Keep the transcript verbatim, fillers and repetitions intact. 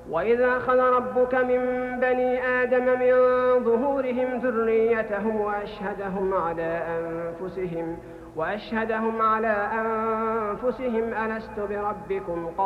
وإذا أخذ ربك من بني آدم من ظهورهم ذريتهم وأشهدهم على أنفسهم وأشهدهم على أنفسهم ألست بربكم